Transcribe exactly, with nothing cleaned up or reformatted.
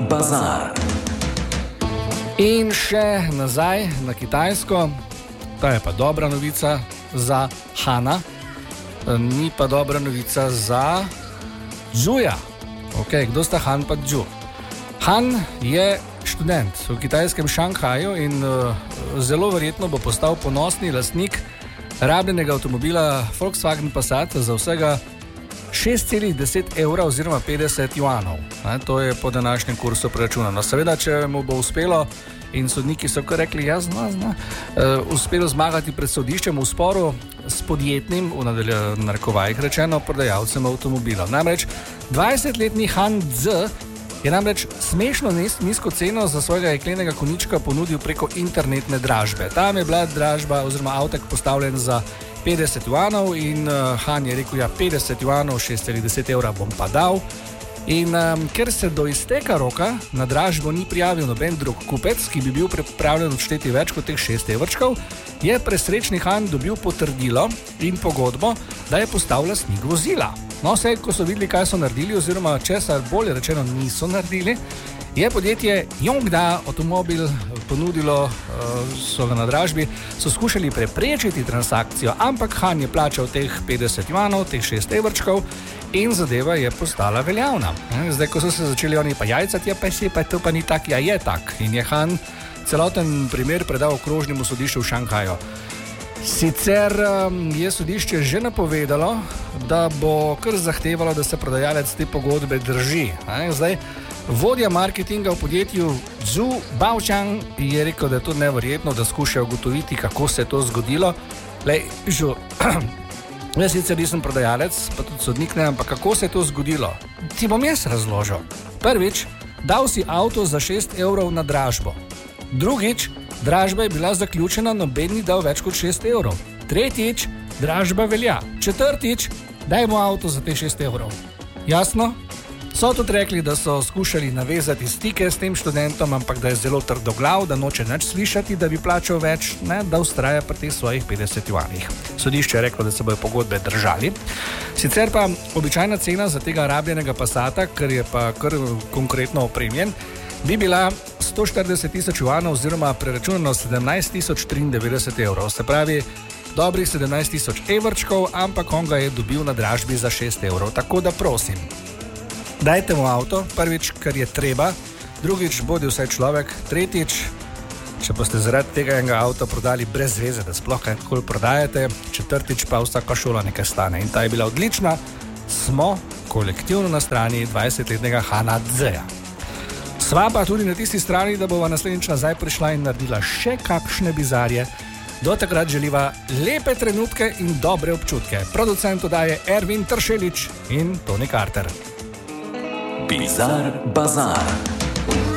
bazar. In še nazaj na Kitajsko. To je pa dobra novica za Hana, ni pa dobra novica za Zhuja. Ok, kdo sta Han pa Zhu? Han je študent v kitajskem Šanghaju in uh, zelo verjetno bo postal ponosni lastnik rabljenega avtomobila Volkswagen Passat za vsega šest celih deset evra oziroma petdeset juanov. E, to je po današnjem kursu preračunano. Seveda, če mu bo uspelo, in sodniki so kar rekli, ja, zna, zna, uh, uspelo zmagati pred sodiščem v sporu s podjetnim, v narekovajih rečeno, prodajalcem avtomobila. Namreč dvajsetletni Han Z je namreč smešno nizko ceno za svojega jeklenega konjička ponudil preko internetne dražbe. Tam je bila dražba oziroma avtek postavljen za petdeset juanov in uh, Han je rekel, ja, petdeset juanov, šest celih deset evra bom pa dal. In um, ker se do izteka roka na dražbo ni prijavil noben drug kupec, ki bi bil pripravljen odšteti več kot teh šest evrčkov, je presrečni Han dobil potrdilo in pogodbo, da je postal lastnik vozila. No, vse, ko so videli, kaj so naredili, oziroma česar bolje rečeno niso naredili, je podjetje Yongda avtomobil ponudilo, so ga na dražbi, so skušali preprečiti transakcijo, ampak Han je plačal teh petdeset juanov, teh šest evrčkov in zadeva je postala veljavna. Zdaj, ko so se začeli oni pa jajcati, ja pa si, pa to pa ni tak, ja je tak. In je Han celoten primer predal okrožnemu sodišču v Šanghaju. Sicer je sodišče že napovedalo, da bo kar zahtevalo, da se prodajalec te pogodbe drži. Zdaj, vodja marketinga v podjetju Zhu Baochang je rekel, da je to neverjetno, da skušajo ugotoviti, kako se je to zgodilo. Lej, Zhu, jaz sicer nisem prodajalec, pa tudi sodnik ne, ampak kako se je to zgodilo? Ti bom jaz razložil. Prvič, dal si avto za šest evrov na dražbo. Drugič, dražba je bila zaključena, noben ni dal več kot šest evrov. Tretjič, dražba velja. Četrtič, dajmo avto za te šest evrov. Jasno? So tudi rekli, da so skušali navezati stike s tem študentom, ampak da je zelo trdoglav, da noče nič slišati, da bi plačal več, ne, da ustraja pri teh svojih petdeset juanih. Sodišče je reklo, da se bojo pogodbe držali. Sicer pa običajna cena za tega rabljenega Passata, ker je pa kar konkretno opremljen, bi bila sto štirideset tisoč juanov oziroma preračunano sedemnajst tisoč triindevetdeset evrov. Se pravi, dobrih sedemnajst tisoč evrčkov, ampak on ga je dobil na dražbi za šest evrov. Tako da prosim, dajte mu avto, prvič, kar je treba, drugič, bodi vsaj človek, tretjič, če boste zaradi tega enega avta prodali brez veze, da sploh kakoli prodajate, četrtič pa vsaka šola nekaj stane. In ta je bila odlična, smo kolektivno na strani dvajsetletnega Hana Z-ja. Sva pa tudi na tisti strani, da bova naslednjič nazaj prišla in naredila še kakšne bizarje. Do takrat želiva lepe trenutke in dobre občutke. Producent oddaje Ervin Tršelič in Toni Carter. Bizar bazar.